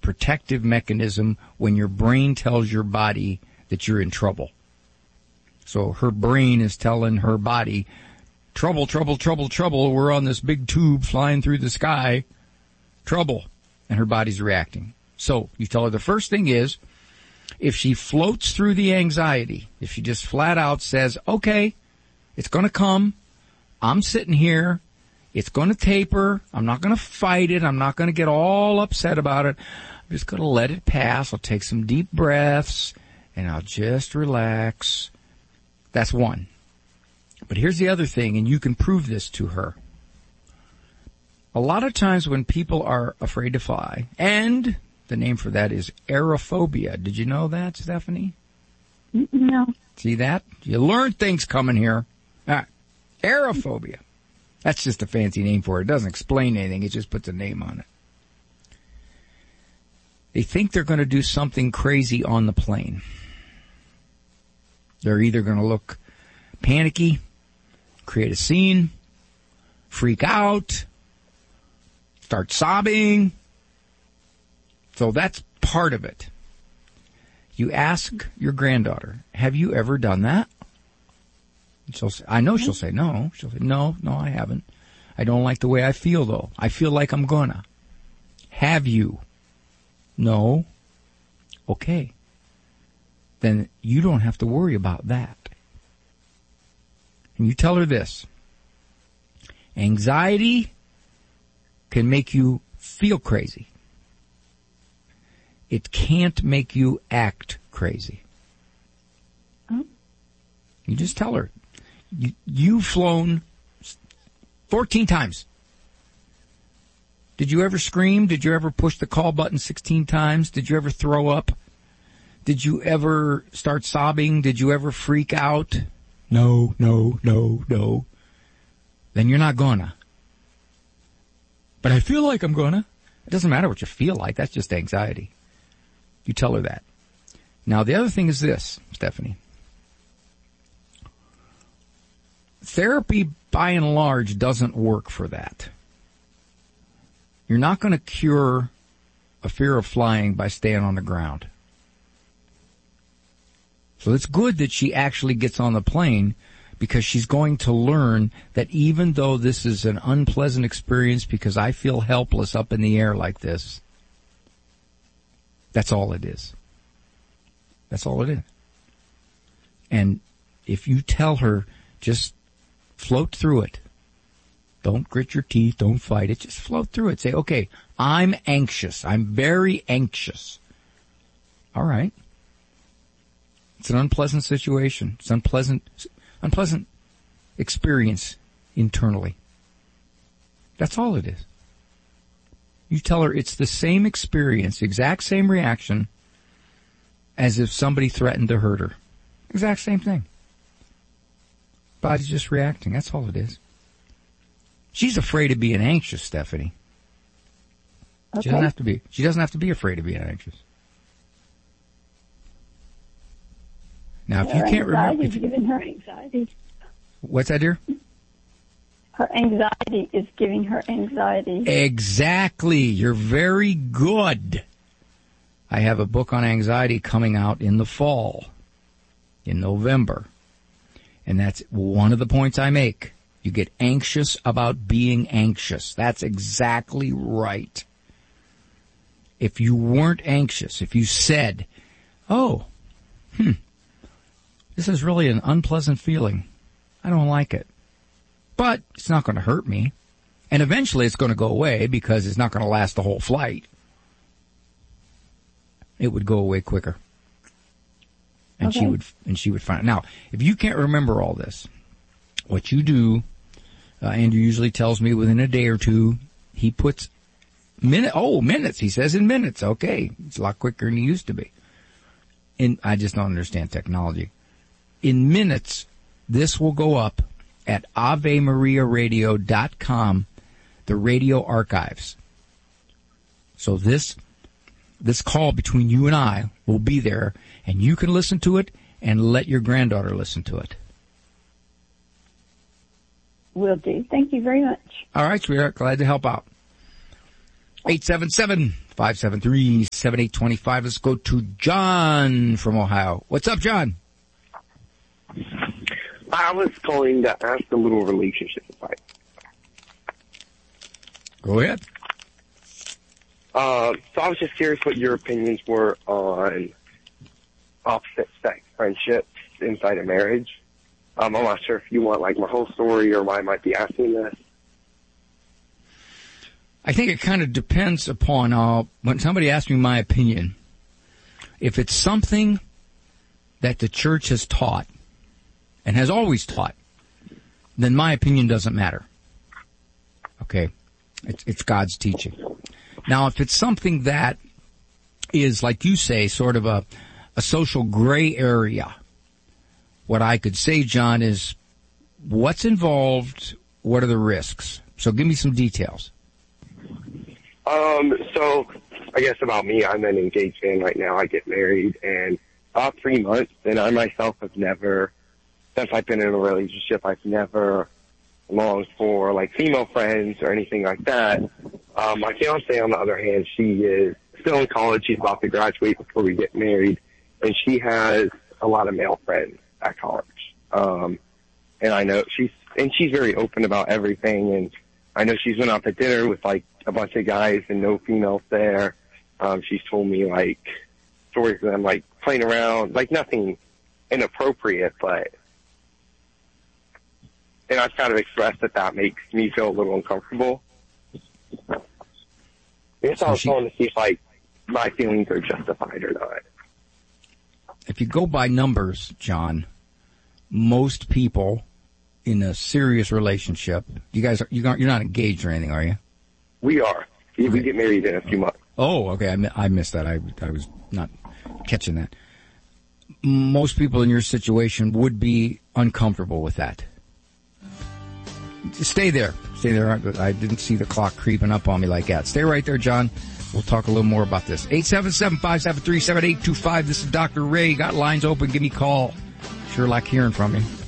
protective mechanism when your brain tells your body that you're in trouble. So her brain is telling her body, trouble, trouble, trouble, trouble. We're on this big tube flying through the sky. Trouble. And her body's reacting. So you tell her the first thing is, if she floats through the anxiety, if she just flat out says, okay, it's going to come. I'm sitting here. It's going to taper. I'm not going to fight it. I'm not going to get all upset about it. I'm just going to let it pass. I'll take some deep breaths and I'll just relax. That's one. But here's the other thing, and you can prove this to her. A lot of times when people are afraid to fly, and the name for that is aerophobia. Did you know that, Stephanie? No. See that? You learn things coming here. All right. Aerophobia. That's just a fancy name for it. It doesn't explain anything. It just puts a name on it. They think they're going to do something crazy on the plane. They're either going to look panicky, create a scene, freak out, start sobbing. So that's part of it. You ask your granddaughter, have you ever done that? She'll say, I know she'll say no. She'll say, no, I haven't. I don't like the way I feel, though. I feel like I'm gonna. Have you? No. Okay. Then you don't have to worry about that. And you tell her this. Anxiety can make you feel crazy. It can't make you act crazy. Oh. You just tell her. You've flown 14 times. Did you ever scream? Did you ever push the call button 16 times? Did you ever throw up? Did you ever start sobbing? Did you ever freak out? No. Then you're not gonna. But I feel like I'm gonna. It doesn't matter what you feel like. That's just anxiety. You tell her that. Now, the other thing is this, Stephanie. Therapy, by and large, doesn't work for that. You're not going to cure a fear of flying by staying on the ground. So it's good that she actually gets on the plane, because she's going to learn that even though this is an unpleasant experience because I feel helpless up in the air like this, that's all it is. That's all it is. And if you tell her, just float through it. Don't grit your teeth. Don't fight it. Just float through it. Say, okay, I'm anxious. I'm very anxious. All right. It's an unpleasant situation. It's unpleasant experience internally. That's all it is. You tell her it's the same experience, exact same reaction as if somebody threatened to hurt her. Exact same thing. Body's just reacting. That's all it is. She's afraid of being anxious, Stephanie. Okay. She doesn't have to be afraid of being anxious. Now, if you can't remember, is giving her anxiety. What's that, dear? Her anxiety is giving her anxiety. Exactly. You're very good. I have a book on anxiety coming out in the fall, in November. And that's one of the points I make. You get anxious about being anxious. That's exactly right. If you weren't anxious, if you said, this is really an unpleasant feeling. I don't like it. But it's not going to hurt me. And eventually it's going to go away because it's not going to last the whole flight. It would go away quicker. And okay. she would find it. Now, if you can't remember all this, what you do, Andrew usually tells me within a day or two, he puts minutes. He says in minutes. Okay. It's a lot quicker than it used to be. I just don't understand technology. In minutes, this will go up at AveMariaRadio.com, the radio archives. So this call between you and I will be there, and you can listen to it and let your granddaughter listen to it. Will do. Thank you very much. All right, sweetheart. Glad to help out. 877-573-7825. Let's go to John from Ohio. What's up, John? I was calling to ask a little relationship advice. Go ahead. So I was just curious what your opinions were on opposite sex friendships inside a marriage. I'm not sure if you want like my whole story or why I might be asking this. I think it kind of depends upon when somebody asks me my opinion. If it's something that the church has taught and has always taught, then my opinion doesn't matter. Okay? It's God's teaching. Now, if it's something that is, like you say, sort of a social gray area, what I could say, John, is what's involved, what are the risks? So give me some details. So I guess about me, I'm an engaged man right now. I get married in about 3 months, and I myself have never, since I've been in a relationship, I've never longed for like female friends or anything like that. My fiance, on the other hand, she is still in college. She's about to graduate before we get married, and she has a lot of male friends at college. And I know she's very open about everything, and I know she's went out to dinner with like a bunch of guys and no females there. She's told me like stories of them like playing around, like nothing inappropriate, and I've kind of expressed that makes me feel a little uncomfortable. I guess I was calling to see if like my feelings are justified or not. If you go by numbers, John, most people in a serious relationship, you're not engaged or anything, are you? We are. We get married in a few months. Oh, okay. I missed that. I was not catching that. Most people in your situation would be uncomfortable with that. Stay there. Stay there. I didn't see the clock creeping up on me like that. Stay right there, John. We'll talk a little more about this. 877-573-7825. This is Dr. Ray. Got lines open. Give me a call. Sure like hearing from you.